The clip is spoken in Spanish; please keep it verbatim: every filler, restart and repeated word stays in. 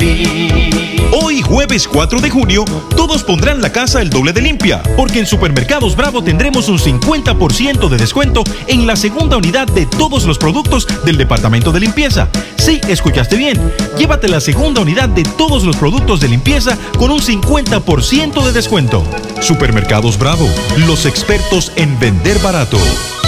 ti. Hoy, jueves cuatro de junio, todos pondrán la casa el doble de limpia, porque en Supermercados Bravo tendremos un cincuenta por ciento de descuento en la segunda unidad de todos los productos del departamento de limpieza. Sí, escuchaste bien. Llévate la segunda unidad de todos los productos de limpieza con un cincuenta por ciento de descuento. Supermercados Bravo, los expertos en vender barato.